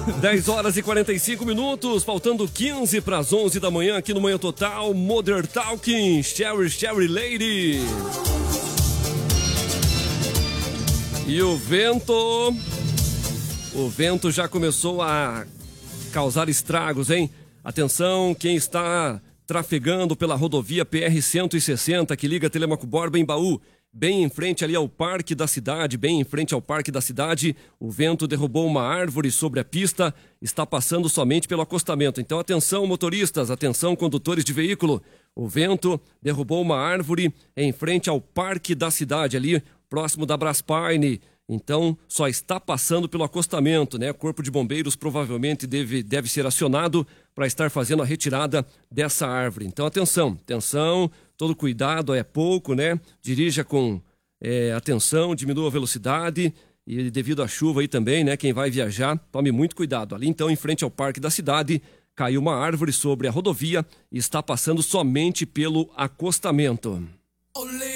10 horas e 45 minutos, faltando 15 para as 11 da manhã aqui no Manhã Total. Modern Talking, Cherry Lady. E o vento já começou a causar estragos, hein? Atenção, quem está trafegando pela rodovia PR-160, que liga Telêmaco Borba em Baú, bem em frente ali ao Parque da Cidade, o vento derrubou uma árvore sobre a pista, está passando somente pelo acostamento. Então atenção motoristas, atenção condutores de veículo, o vento derrubou uma árvore em frente ao Parque da Cidade, ali próximo da Braspaine. Então, só está passando pelo acostamento, né? O Corpo de Bombeiros provavelmente deve ser acionado para estar fazendo a retirada dessa árvore. Então, atenção, todo cuidado é pouco, né? Dirija com atenção, diminua a velocidade e devido à chuva aí também, né? Quem vai viajar, tome muito cuidado. Ali, então, em frente ao Parque da Cidade, caiu uma árvore sobre a rodovia e está passando somente pelo acostamento. Olê!